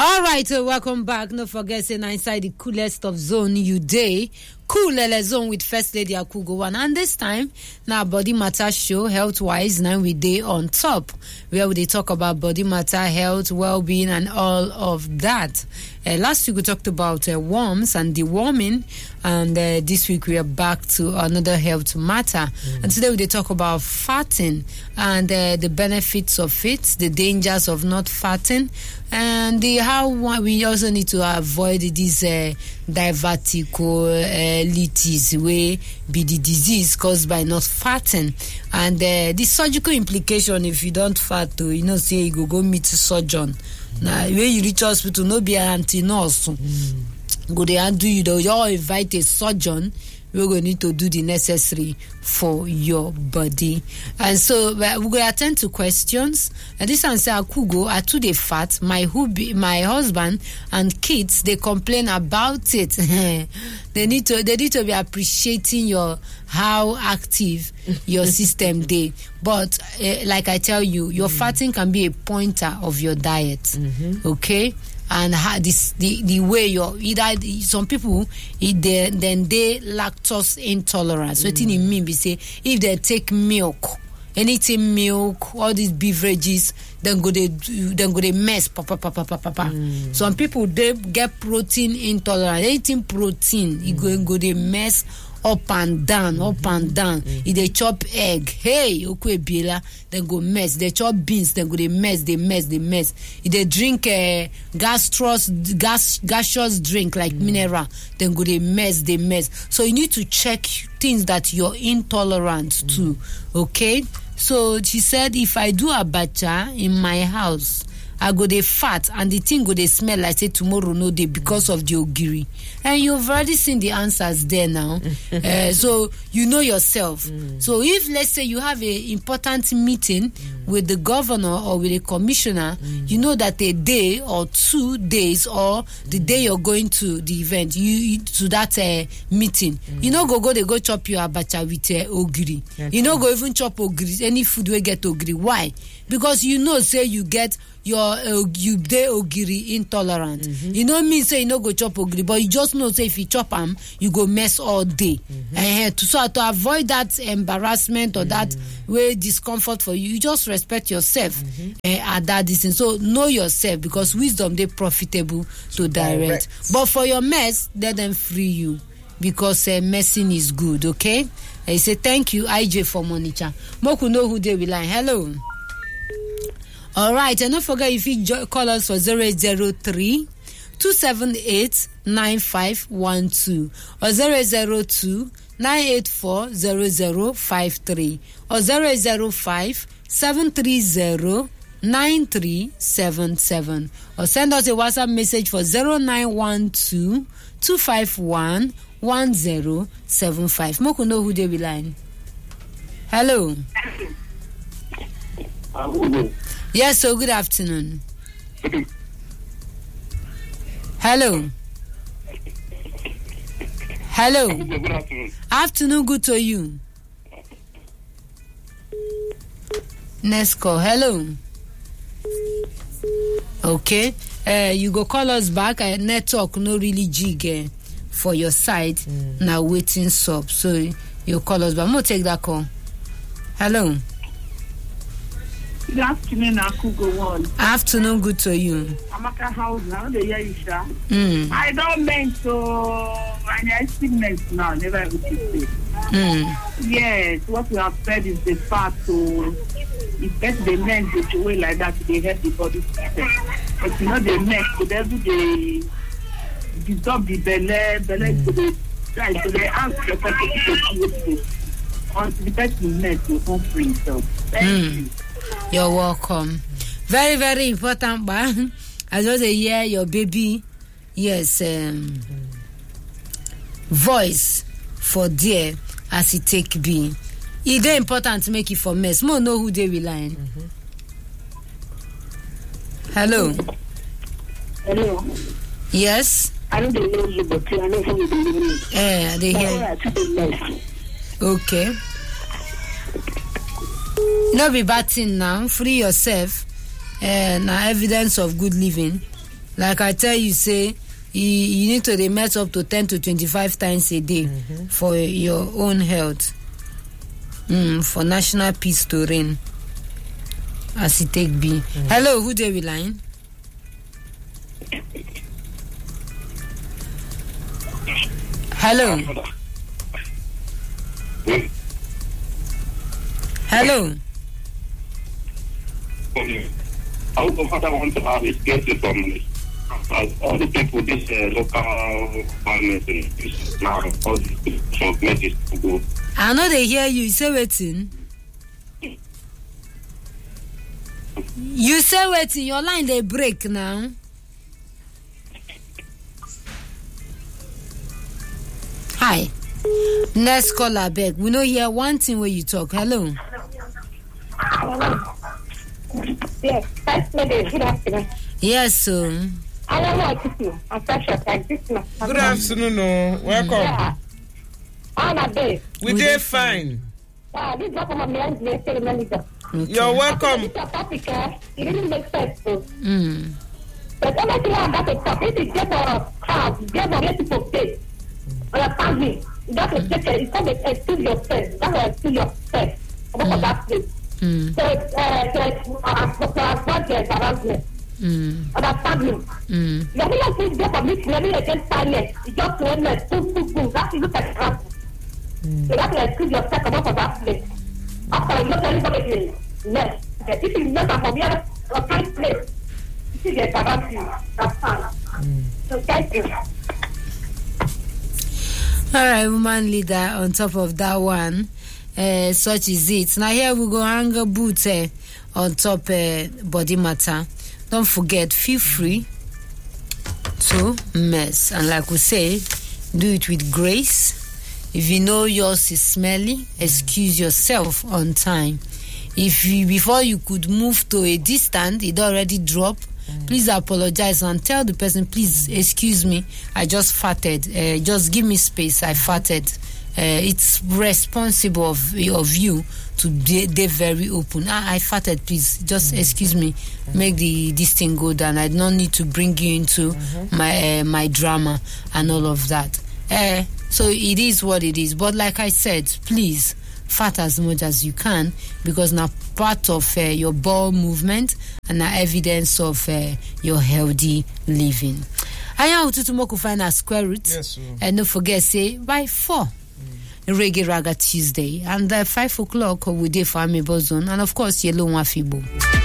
All right, welcome back. No forget, saying inside the coolest of zone you day. Cool zone with First Lady Akugo. And this time, now Body Matter show, health-wise, now we day on top, where we talk about body matter, health, well-being, and all of that. Last week we talked about worms and deworming, and this week we are back to another health matter. And today we talk about fatting and the benefits of it, the dangers of not fatting, and how we also need to avoid these diverticulitis, where be the disease caused by not fatting, and the surgical implication if you don't fat, say you go meet a surgeon. Now when you reach hospital, no be an anti-nurse. Go there and do you invite a surgeon. We're going to need to do the necessary for your body. And so we're going to attend to questions. And this one says, Akugo, are too they fat? My husband and kids, they complain about it. They need to be appreciating how active your system day. But like I tell you, your fatting can be a pointer of your diet. Okay? And the way some people they lactose intolerance. So what it mean be say if they take milk, anything milk, all these beverages, then go they mess. Some people they get protein intolerant. Anything protein, you go they mess up and down. If they chop egg, hey, okay, Bila, then go mess. They chop beans, then go they mess. If they drink gaseous drink like mineral, then go they mess. So you need to check things that you're intolerant to. Okay? So she said, if I do abacha in my house, I go they fat and the thing go they smell like say tomorrow no day because of the ogiri. And you've already seen the answers there now. So you know yourself. So if let's say you have a important meeting with the governor or with a commissioner, you know that a day or 2 days or the day you're going to the event, you to that meeting, you know they go chop your abacha with ogiri. You know go even chop ogiri, any food we get ogiri. Why? Because you know say you get you dey ogiri intolerant. You know mean say you no go chop ogiri, but you just know say if you chop them, you go mess all day. So to avoid that embarrassment or that way discomfort for you, you just respect yourself at that distance. So know yourself, because wisdom they profitable to direct. But for your mess, let them free you, because messing is good. Okay? I say thank you, IJ for Monicha. Moku know who they will line. Hello. All right, and don't forget if you call us for 003 278 9512 or 002 984 0053 or 005 730 9377 or send us a WhatsApp message for 0912 251 1075. Moku know who they will line. Hello. Yes, so good afternoon. Hello. Good afternoon. Afternoon, good to you. Next call. Hello. Okay. You go call us back. Network no really jig for your side. Now waiting sub. So you call us back. I'm gonna take that call. Hello. Good afternoon, Akugo one. Afternoon, good to you. Amaka house now, the year is I don't mean so. I sickness now, never able to say. Yes, what you have said is the fact. So if that's the men the way like that, they help the body system. But you know the men, so they do the dissolve the belly, to the right. So they ask the person to until the person met to come free. So thank you. You're welcome. Very, very important, but as well as hear your baby, yes, voice for dear as it take be. It's very important to make it for mess. More know who they rely on. Hello. Hello. Yes. I don't know you, but I know who you they hear. Okay. No be bad thing now. Free yourself. Now evidence of good living. Like I tell you, say you need to mess up to 10 to 25 times a day for your own health. For national peace to reign. As it take be. Hello, who dey we line? Hello. Hello. How the father want to have is get it from all the people, this local government now, all the people make it to go. I know they hear you. You say waiting. You say waiting. Your line they break now. Hi. Next caller back. We know hear one thing when you talk. Hello. Yes, that's good afternoon. Yes, sir. I don't know what to do. I'm precious like this. Good afternoon, no. Welcome. Yeah. I'm a day. We did fine. This is not from a man's manager. Okay. You're welcome. This is a topic, it didn't make sense. Mm. But everything about the topic is just a crowd, just a let people pay. Understand me? That's a second. It's not to excuse yourself. That's to excuse yourself. About that place. So it's budget around understand me? You're not going to get a meeting, you're not against silence. It's just one less, boom. That's to look at the house. So that's to excuse yourself about that place. After you look at anybody less. If you look at from here, a kind place, you see get around you. That's fine. So thank you. All right, woman leader, on top of that one, such is it. Now here we go hang a boot on top body matter. Don't forget, feel free to mess. And like we say, do it with grace. If you know yours is smelly, excuse yourself on time. If you, before you could move to a distance, it already dropped, please apologize and tell the person, please excuse me, I just farted. Just give me space, I farted. It's responsible of you to be very open. I farted, please. Just excuse me. Make this thing go down. I don't need to bring you into my drama and all of that. So it is what it is. But like I said, please fart as much as you can, because now part of your bowel movement and now evidence of your healthy living. I am to find a square root. Yes, and don't forget, say by 4. Reggae Raga Tuesday, and 5 o'clock we do for Amiibo Zone, and of course Yellow Wafibo.